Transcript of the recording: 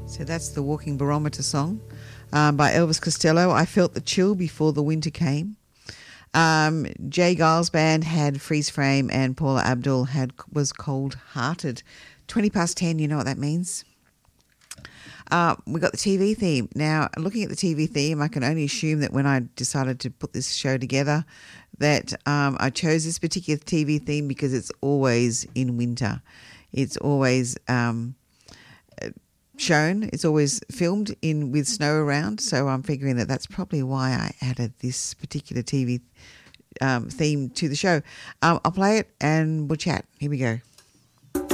So that's the Walking Barometer song by Elvis Costello. I Felt the Chill Before the Winter Came. Jay Giles Band had Freeze Frame, and Paula Abdul was Cold Hearted. 20 past 10, you know what that means? We got the TV theme. Now, looking at the TV theme, I can only assume that when I decided to put this show together that I chose this particular TV theme because it's always in winter. It's always shown. It's always filmed in with snow around. So I'm figuring that that's probably why I added this particular TV theme to the show. I'll play it and we'll chat. Here we go.